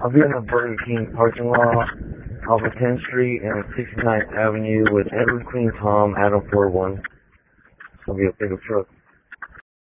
I'll be in the Burger King parking lot off of 10th Street and 69th Avenue with Edward Queen Tom, Adam 41. I'll be a pickup truck.